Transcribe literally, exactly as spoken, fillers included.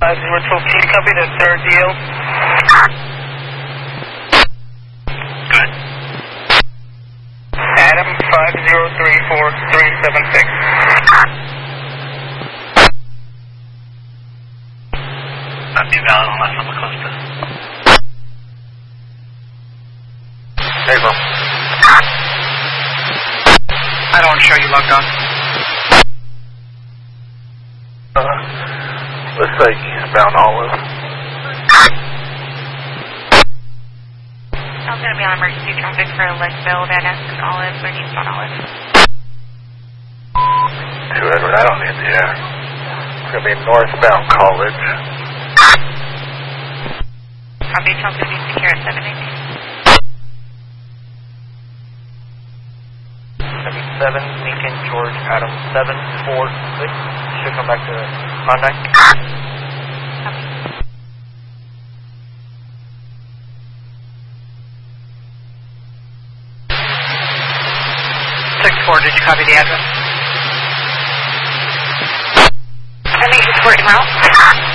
five zero twelve, can you copy the third deal? Good. Adam five zero three four three seven six. Not be valid unless I'm close to. April. I don't want to show you logged on. Uh, looks like Brown Olive. I'm going to be on emergency traffic for Leadville, Van Ness, and Olive, or Eastbound Olive. To Edward, I don't need the air. It's going to be northbound College. Copy, Chelsea will be secure at seven eighteen. seven, Lincoln, George, Adam, seven four six. Should come back to contact. Copy. six four, did you copy the address? I think it's working out.